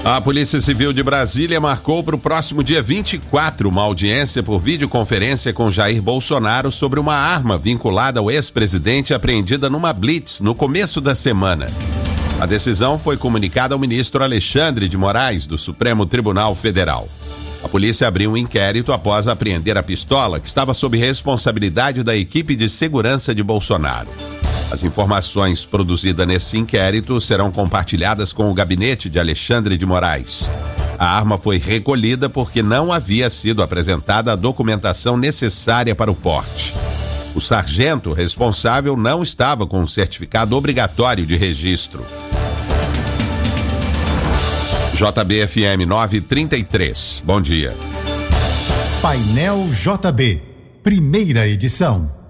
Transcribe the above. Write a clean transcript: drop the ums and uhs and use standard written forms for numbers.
A Polícia Civil de Brasília marcou para o próximo dia 24 uma audiência por videoconferência com Jair Bolsonaro sobre uma arma vinculada ao ex-presidente apreendida numa blitz no começo da semana. A decisão foi comunicada ao ministro Alexandre de Moraes, do Supremo Tribunal Federal. A polícia abriu um inquérito após apreender a pistola, que estava sob responsabilidade da equipe de segurança de Bolsonaro. As informações produzidas nesse inquérito serão compartilhadas com o gabinete de Alexandre de Moraes. A arma foi recolhida porque não havia sido apresentada a documentação necessária para o porte. O sargento responsável não estava com um certificado obrigatório de registro. JB-FM 933. Bom dia. Painel JB, primeira edição.